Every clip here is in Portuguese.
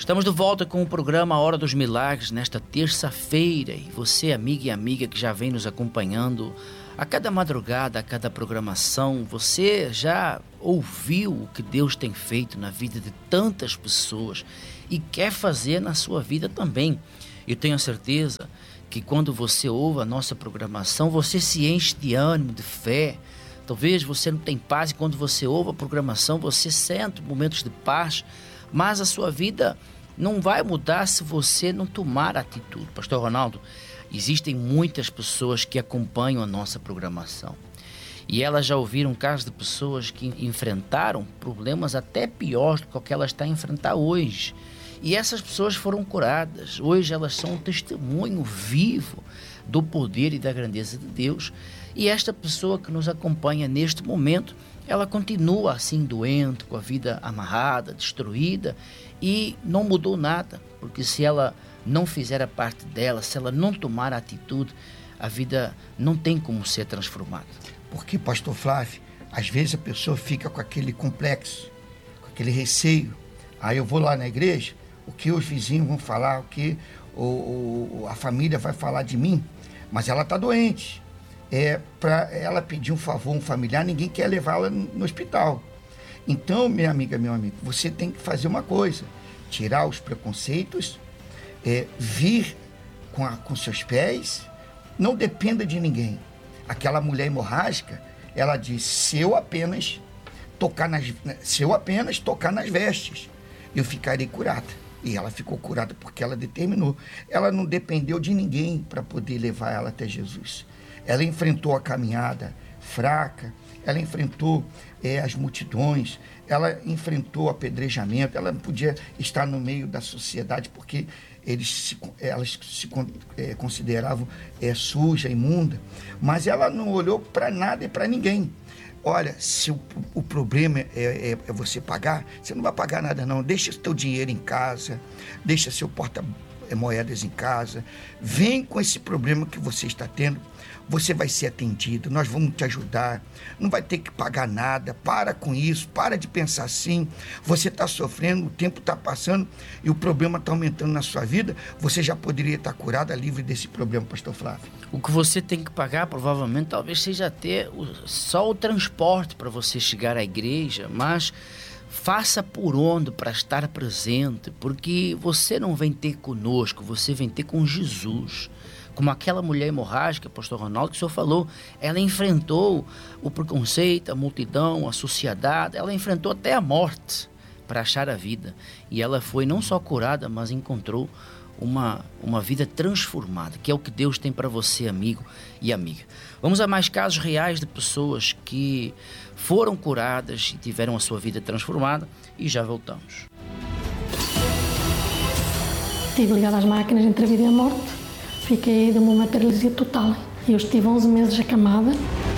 Estamos de volta com o programa Hora dos Milagres nesta terça-feira. E você, amiga e amiga que já vem nos acompanhando a cada madrugada, a cada programação, você já ouviu o que Deus tem feito na vida de tantas pessoas e quer fazer na sua vida também. Eu tenho a certeza que quando você ouve a nossa programação, você se enche de ânimo, de fé. Talvez você não tenha paz e quando você ouve a programação, você sente momentos de paz, mas a sua vida não vai mudar se você não tomar atitude. Pastor Ronaldo, existem muitas pessoas que acompanham a nossa programação e elas já ouviram casos de pessoas que enfrentaram problemas até piores do que elas estão a enfrentar hoje. E essas pessoas foram curadas. Hoje elas são um testemunho vivo do poder e da grandeza de Deus. E esta pessoa que nos acompanha neste momento, ela continua assim doente, com a vida amarrada, destruída e não mudou nada. Porque se ela não fizer a parte dela, se ela não tomar a atitude, a vida não tem como ser transformada. Porque, pastor Flávio, às vezes a pessoa fica com aquele complexo, com aquele receio. Aí eu vou lá na igreja, o que os vizinhos vão falar, o que a família vai falar de mim, mas ela está doente. Para ela pedir um favor, um familiar, ninguém quer levá-la no hospital. Então, minha amiga, meu amigo, você tem que fazer uma coisa, tirar os preconceitos, vir com seus pés, não dependa de ninguém. Aquela mulher hemorrágica, ela diz, se eu apenas tocar nas vestes, eu ficarei curada. E ela ficou curada porque ela determinou. Ela não dependeu de ninguém para poder levar ela até Jesus. Ela enfrentou a caminhada fraca, ela enfrentou as multidões, ela enfrentou apedrejamento, ela não podia estar no meio da sociedade porque elas se consideravam suja, imunda, mas ela não olhou para nada e para ninguém. Olha, se o problema é você pagar, você não vai pagar nada não, deixa o teu dinheiro em casa, deixa seu porta-moedas em casa, vem com esse problema que você está tendo, você vai ser atendido, nós vamos te ajudar, não vai ter que pagar nada, para com isso, para de pensar assim, você está sofrendo, o tempo está passando e o problema está aumentando na sua vida, você já poderia estar curada, livre desse problema, pastor Flávio. O que você tem que pagar provavelmente talvez seja ter só o transporte para você chegar à igreja, mas faça por onde para estar presente, porque você não vem ter conosco, você vem ter com Jesus. Como aquela mulher hemorrágica, pastor Ronaldo, que o senhor falou, ela enfrentou o preconceito, a multidão, a sociedade, ela enfrentou até a morte para achar a vida. E ela foi não só curada, mas encontrou uma vida transformada, que é o que Deus tem para você, amigo e amiga. Vamos a mais casos reais de pessoas que foram curadas e tiveram a sua vida transformada e já voltamos. Estive ligada às máquinas entre a vida e a morte. Fiquei de uma paralisia total. Eu estive 11 meses acamada.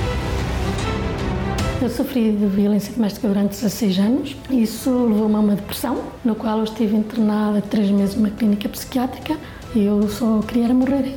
Eu sofri de violência doméstica durante 16 anos. Isso levou-me a uma depressão, no qual eu estive internada 3 meses numa clínica psiquiátrica e eu só queria era morrer.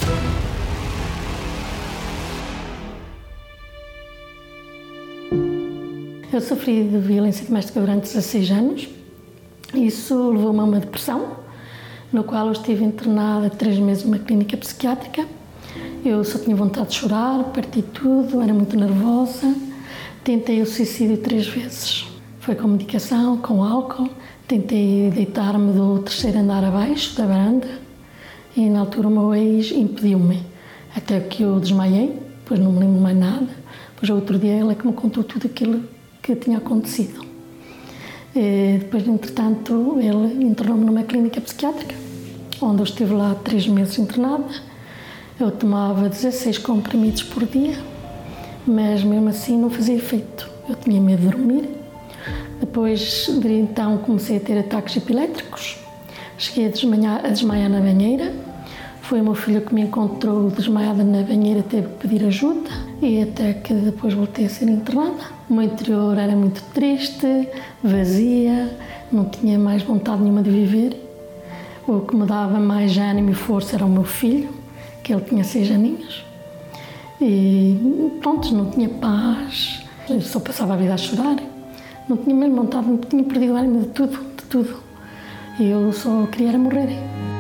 Eu sofri de violência doméstica durante 16 anos. Isso levou-me a uma depressão, no qual eu estive internada 3 meses numa clínica psiquiátrica. Eu só tinha vontade de chorar, parti tudo, era muito nervosa. Tentei o suicídio 3 vezes. Foi com medicação, com álcool. Tentei deitar-me do 3º andar abaixo da varanda e na altura o meu ex impediu-me. Até que eu desmaiei, depois não me lembro mais nada. Depois outro dia ele é que me contou tudo aquilo que tinha acontecido. Depois, entretanto, ele internou-me numa clínica psiquiátrica, onde eu estive lá 3 meses internada. Eu tomava 16 comprimidos por dia, mas mesmo assim não fazia efeito. Eu tinha medo de dormir. Depois, então, comecei a ter ataques epilétricos. Cheguei a desmaiar na banheira. Foi o meu filho que me encontrou desmaiada na banheira, teve que pedir ajuda e até que depois voltei a ser internada. O meu interior era muito triste, vazia, não tinha mais vontade nenhuma de viver. O que me dava mais ânimo e força era o meu filho, que ele tinha 6 aninhos. E pronto, não tinha paz, eu só passava a vida a chorar. Não tinha mesmo vontade, tinha perdido o ânimo de tudo. e eu só queria era morrer.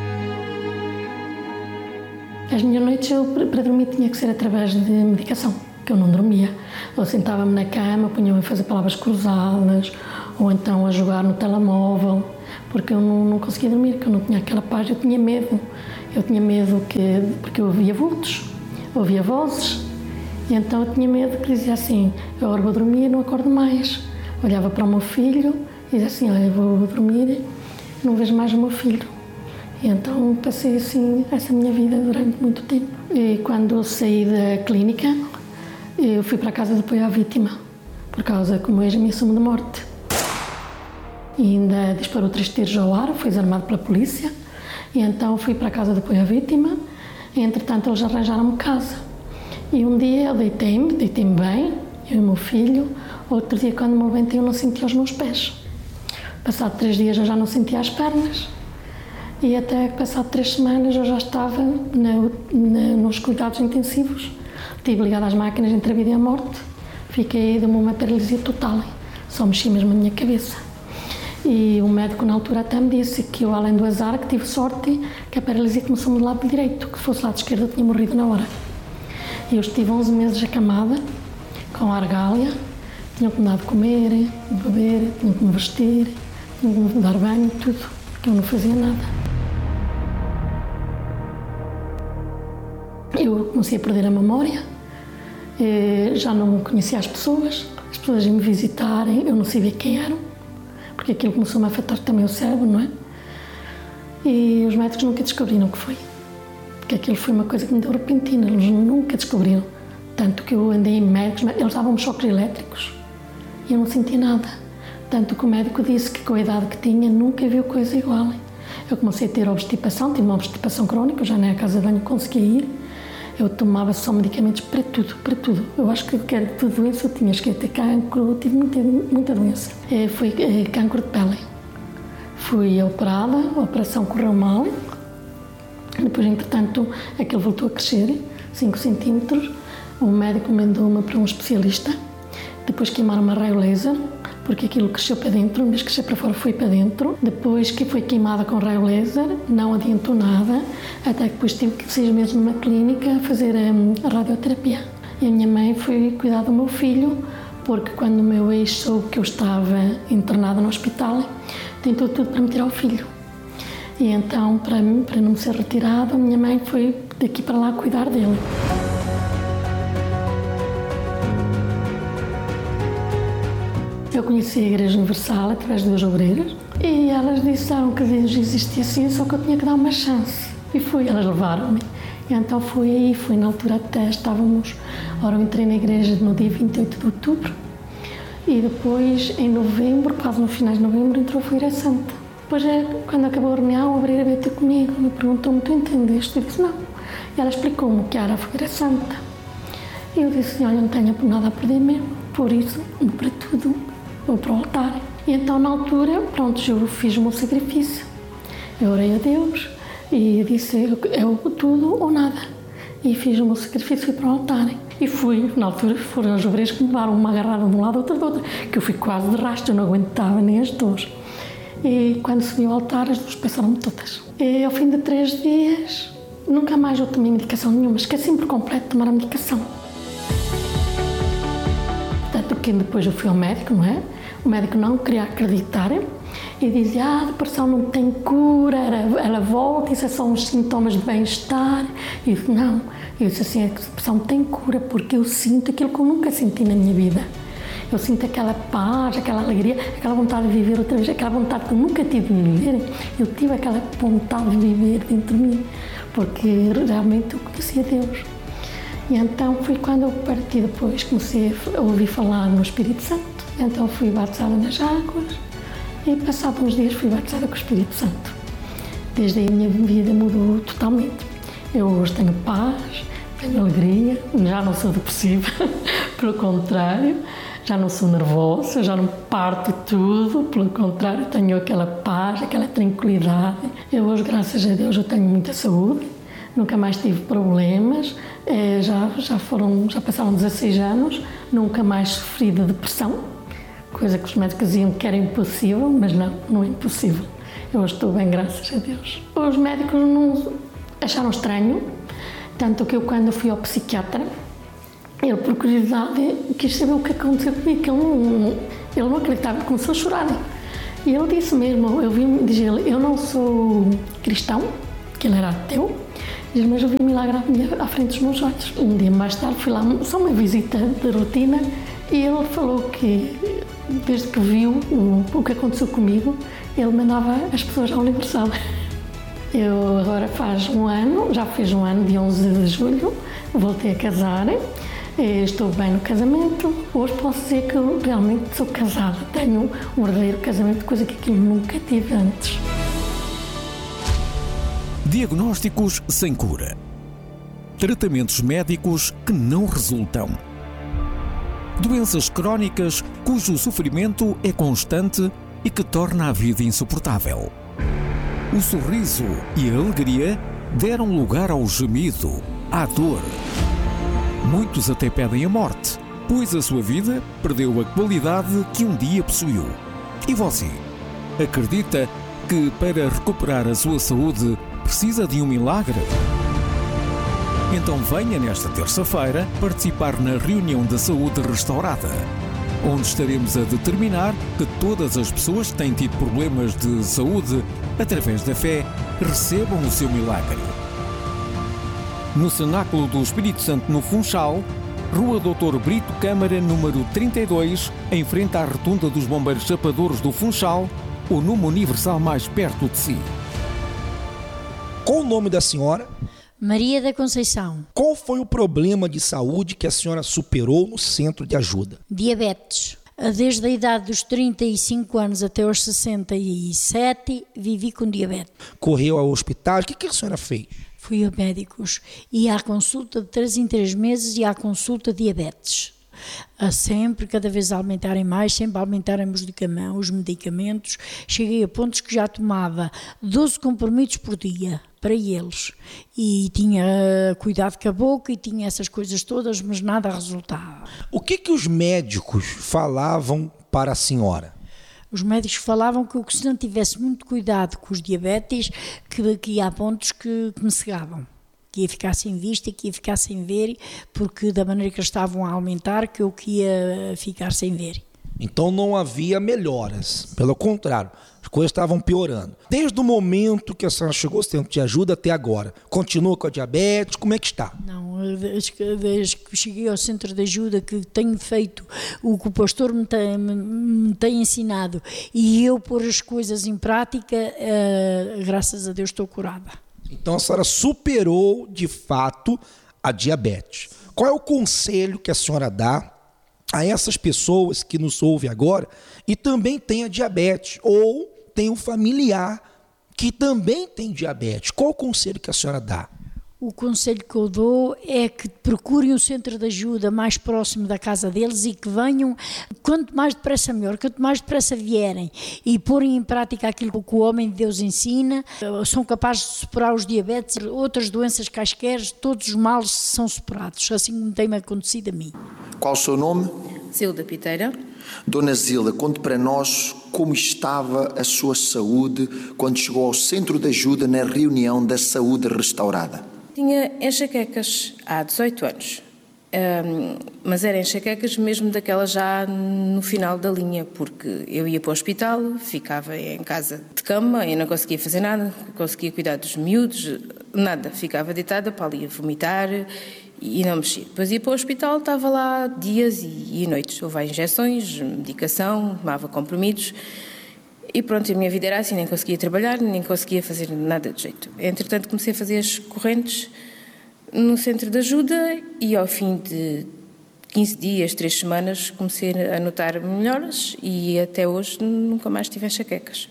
As minhas noites, para dormir, tinha que ser através de medicação, que eu não dormia. Eu sentava-me na cama, punha-me a fazer palavras cruzadas, ou então a jogar no telemóvel, porque eu não conseguia dormir, porque eu não tinha aquela paz, eu tinha medo. Eu tinha medo porque eu ouvia vultos, ouvia vozes, e então eu tinha medo que dizia assim, eu agora vou dormir, não acordo mais. Olhava para o meu filho e dizia assim, olha, eu vou dormir, não vejo mais o meu filho. E então passei assim essa minha vida durante muito tempo. E quando eu saí da clínica, eu fui para a casa de apoio à vítima, por causa que o meu ex ameaçou-me de morte. E ainda disparou 3 tiros ao ar, foi desarmado pela polícia. E então fui para a casa de apoio à vítima. E, entretanto, eles arranjaram-me casa. E um dia eu deitei-me bem, eu e o meu filho. Outro dia, quando me levantei, eu não sentia os meus pés. Passado 3 dias, eu já não sentia as pernas. E até passado 3 semanas, eu já estava nos cuidados intensivos. Estive ligada às máquinas entre a vida e a morte. Fiquei de uma paralisia total. Só mexi mesmo a minha cabeça. E o médico na altura até me disse que eu, além do azar, que tive sorte, que a paralisia começou-me do lado direito, que se fosse lado esquerdo eu tinha morrido na hora. E eu estive 11 meses acamada, com argália, tinham que me dar de comer, de beber, tinham que me vestir, tinham que me dar banho, tudo, que eu não fazia nada. Eu comecei a perder a memória, já não conhecia as pessoas iam me visitarem, eu não sabia quem eram, porque aquilo começou-me a afetar também o cérebro, não é? E os médicos nunca descobriram o que foi, porque aquilo foi uma coisa que me deu repentina, eles nunca descobriram. Tanto que eu andei em médicos, eles davam-me choques elétricos e eu não sentia nada. Tanto que o médico disse que com a idade que tinha nunca viu coisa igual. Eu comecei a ter obstipação, tive uma obstipação crónica, eu já nem à casa de banho conseguia ir. Eu tomava só medicamentos para tudo, para tudo. Eu acho que era tudo doença, eu tinha, cheguei a ter cancro, eu tive muita doença. Foi cancro de pele. Fui operada, a operação correu mal. Depois, entretanto, aquilo voltou a crescer, 5 centímetros. O médico mandou-me para um especialista. Depois queimaram-me a raio laser, porque aquilo cresceu para dentro, em vez de crescer para fora, foi para dentro. Depois que foi queimada com raio laser, não adiantou nada, até que depois tive que 6 meses numa clínica a fazer a radioterapia. E a minha mãe foi cuidar do meu filho, porque quando o meu ex soube que eu estava internada no hospital, tentou tudo para me tirar o filho. E então, para não me ser retirado, a minha mãe foi daqui para lá cuidar dele. Eu conheci a Igreja Universal através de 2 obreiras e elas disseram que Deus existia sim, só que eu tinha que dar uma chance. E fui, elas levaram-me. E então fui na altura até estávamos, ora eu entrei na igreja no dia 28 de outubro e depois em novembro, quase no final de novembro, entrou a Fogueira Santa. Depois, quando acabou a reunião, a obreira veio ter comigo e perguntou-me, tu entendeste? Eu disse, não. E ela explicou-me o que era a Fogueira Santa. E eu disse, olha, não tenho nada a perder mesmo, por isso, para tudo. Vou para o altar. E então, na altura, pronto, eu fiz o meu sacrifício. Eu orei a Deus e disse, é tudo ou nada. E fiz o meu sacrifício, fui para o altar. E fui, na altura, foram as obreiras que me levaram uma agarrada de um lado, outra do outro, que eu fui quase de rastro, eu não aguentava nem as dores. E quando subi ao altar, as dores passaram-me todas. E ao fim de 3 dias, nunca mais eu tomei medicação nenhuma, esqueci-me por completo de tomar a medicação. Tanto que depois eu fui ao médico, não é? O médico não queria acreditar e dizia, a depressão não tem cura, ela volta, isso é só uns sintomas de bem-estar. E eu disse, não, eu disse assim, a depressão tem cura porque eu sinto aquilo que eu nunca senti na minha vida. Eu sinto aquela paz, aquela alegria, aquela vontade de viver outra vez, aquela vontade que eu nunca tive de viver. Eu tive aquela vontade de viver dentro de mim, porque realmente eu conhecia Deus. E então foi quando eu parti depois, comecei a ouvir falar no Espírito Santo. Então fui batizada nas águas e passados uns dias fui batizada com o Espírito Santo. Desde aí a minha vida mudou totalmente. Eu hoje tenho paz, tenho alegria, já não sou depressiva, pelo contrário, já não sou nervosa, já não parto tudo, pelo contrário, tenho aquela paz, aquela tranquilidade. Eu hoje, graças a Deus, eu tenho muita saúde. Nunca mais tive problemas, já passaram 16 anos, nunca mais sofri de depressão, coisa que os médicos diziam que era impossível, mas não é impossível. Eu estou bem, graças a Deus. Os médicos não acharam estranho, tanto que eu, quando fui ao psiquiatra, ele, por curiosidade, quis saber o que aconteceu comigo, que ele não acreditava, começou a chorar. E ele disse mesmo, diz ele, eu não sou cristão, que ele era ateu, mas eu vi um milagre à frente dos meus olhos. Um dia mais tarde fui lá, só uma visita de rotina, e ele falou que, desde que viu o que aconteceu comigo, ele mandava as pessoas ao Universal. Eu agora já fez um ano, dia 11 de julho, voltei a casar, estou bem no casamento. Hoje posso dizer que eu realmente sou casada, tenho um verdadeiro casamento, coisa que eu nunca tive antes. Diagnósticos sem cura. Tratamentos médicos que não resultam. Doenças crónicas cujo sofrimento é constante e que torna a vida insuportável. O sorriso e a alegria deram lugar ao gemido, à dor. Muitos até pedem a morte, pois a sua vida perdeu a qualidade que um dia possuiu. E você? Acredita que para recuperar a sua saúde precisa de um milagre? Então venha nesta terça-feira participar na reunião da saúde restaurada, onde estaremos a determinar que todas as pessoas que têm tido problemas de saúde, através da fé, recebam o seu milagre. No Cenáculo do Espírito Santo, no Funchal, Rua Dr. Brito Câmara, número 32, em frente à Rotunda dos Bombeiros Chapadores do Funchal, ou numa Universal mais perto de si. Qual o nome da senhora? Maria da Conceição. Qual foi o problema de saúde que a senhora superou no centro de ajuda? Diabetes. Desde a idade dos 35 anos até aos 67, vivi com diabetes. Correu ao hospital, o que a senhora fez? Fui a médicos, ia à consulta de 3 em 3 meses e à consulta de diabetes. Sempre, cada vez aumentarem mais, sempre aumentarem os medicamentos. Cheguei a pontos que já tomava 12 comprimidos por dia para eles. E tinha cuidado com a boca e tinha essas coisas todas, mas nada resultava. O que os médicos falavam para a senhora? Os médicos falavam que se não tivesse muito cuidado com os diabetes, que há pontos que me cegavam. Que ia ficar sem vista, que ia ficar sem ver, porque da maneira que eles estavam a aumentar, que eu que ia ficar sem ver. Então não havia melhoras, pelo contrário, as coisas estavam piorando. Desde o momento que a senhora chegou ao centro de ajuda até agora, continua com a diabetes, como é que está? Não, desde que cheguei ao centro de ajuda, que tenho feito o que o pastor me tem ensinado, e eu pôr as coisas em prática, graças a Deus estou curada. Então a senhora superou, de fato, a diabetes. Qual é o conselho que a senhora dá a essas pessoas que nos ouvem agora e também tem a diabetes, ou tem um familiar que também tem diabetes? Qual o conselho que a senhora dá? O conselho que eu dou é que procurem um centro de ajuda mais próximo da casa deles e que venham, quanto mais depressa melhor, quanto mais depressa vierem e porem em prática aquilo que o homem de Deus ensina, são capazes de superar os diabetes e outras doenças quaisquer, todos os males são superados, assim como tem-me acontecido a mim. Qual o seu nome? Zilda Piteira. Dona Zilda, conte para nós como estava a sua saúde quando chegou ao centro de ajuda na reunião da saúde restaurada. Tinha enxaquecas há 18 anos, mas eram enxaquecas mesmo daquelas já no final da linha, porque eu ia para o hospital, ficava em casa de cama e não conseguia fazer nada, não conseguia cuidar dos miúdos, nada, ficava deitada para ali a vomitar e não mexia. Depois ia para o hospital, estava lá dias e noites, houve injeções, medicação, tomava comprimidos. E pronto, a minha vida era assim, nem conseguia trabalhar, nem conseguia fazer nada de jeito. Entretanto, comecei a fazer as correntes no centro de ajuda e ao fim de 15 dias, 3 semanas, comecei a notar melhoras e até hoje nunca mais tive enxaquecas.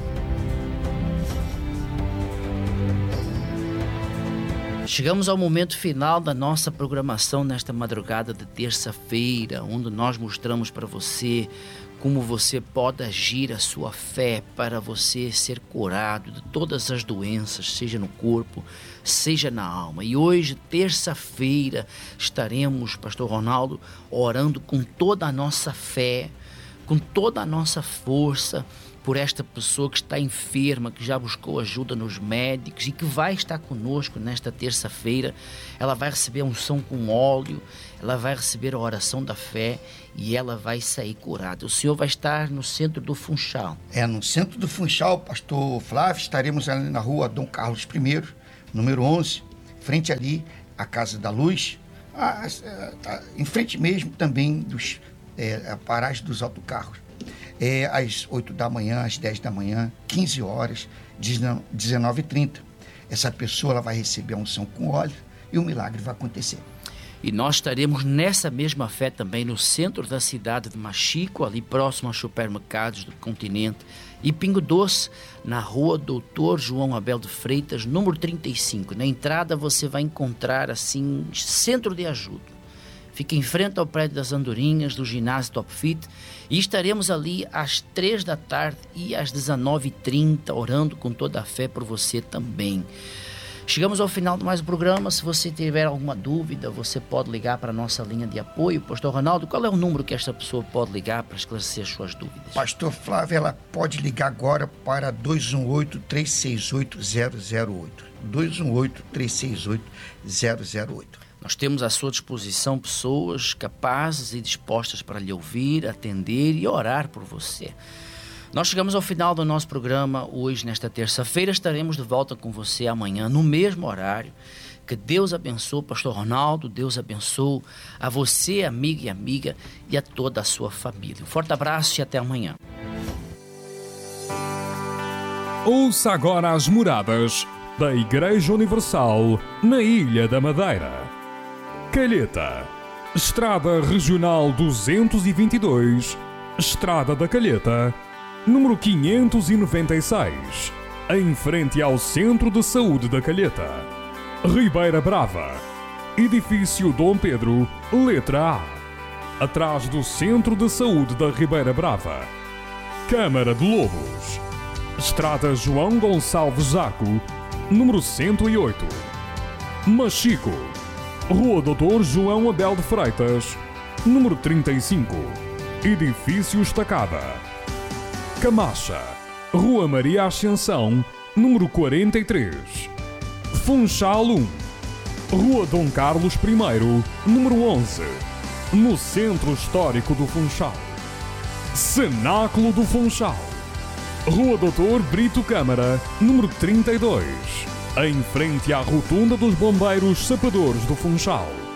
Chegamos ao momento final da nossa programação nesta madrugada de terça-feira, onde nós mostramos para você como você pode agir a sua fé para você ser curado de todas as doenças, seja no corpo, seja na alma. E hoje, terça-feira, estaremos, Pastor Ronaldo, orando com toda a nossa fé, com toda a nossa força, por esta pessoa que está enferma, que já buscou ajuda nos médicos e que vai estar conosco nesta terça-feira. Ela vai receber a unção com óleo, ela vai receber a oração da fé e ela vai sair curada. O senhor vai estar no centro do Funchal. No centro do Funchal, pastor Flávio, estaremos ali na rua Dom Carlos I, número 11, frente ali à Casa da Luz, em frente mesmo também a paragem dos autocarros. Às 8 da manhã, às 10 da manhã, 15 horas, 19h30. Essa pessoa ela vai receber a unção com óleo e o milagre vai acontecer. E nós estaremos nessa mesma fé também no centro da cidade de Machico, ali próximo aos supermercados do Continente, e Pingo Doce, na rua Doutor João Abel de Freitas, número 35. Na entrada você vai encontrar assim, centro de ajuda. Fica em frente ao prédio das Andorinhas, do ginásio Top Fit, e estaremos ali às 3 da tarde e às 19h30, orando com toda a fé por você também. Chegamos ao final de mais um programa. Se você tiver alguma dúvida, você pode ligar para a nossa linha de apoio. Pastor Ronaldo, qual é o número que esta pessoa pode ligar para esclarecer as suas dúvidas? Pastor Flávio, ela pode ligar agora para 218-368-008. 218-368-008. Nós temos à sua disposição pessoas capazes e dispostas para lhe ouvir, atender e orar por você. Nós chegamos ao final do nosso programa hoje, nesta terça-feira. Estaremos de volta com você amanhã, no mesmo horário. Que Deus abençoe o pastor Ronaldo, Deus abençoe a você, amiga e amiga, e a toda a sua família. Um forte abraço e até amanhã. Ouça agora as moradas da Igreja Universal na Ilha da Madeira. Calheta, Estrada Regional 222, Estrada da Calheta, número 596, em frente ao Centro de Saúde da Calheta. Ribeira Brava, Edifício Dom Pedro, letra A, atrás do Centro de Saúde da Ribeira Brava. Câmara de Lobos, Estrada João Gonçalves Zaco, número 108. Machico, Rua Doutor João Abel de Freitas, número 35, Edifício Estacada. Camacha, Rua Maria Ascensão, número 43. Funchal 1, Rua Dom Carlos I, número 11, no Centro Histórico do Funchal. Cenáculo do Funchal, Rua Doutor Brito Câmara, número 32, em frente à Rotunda dos Bombeiros Sapadores do Funchal.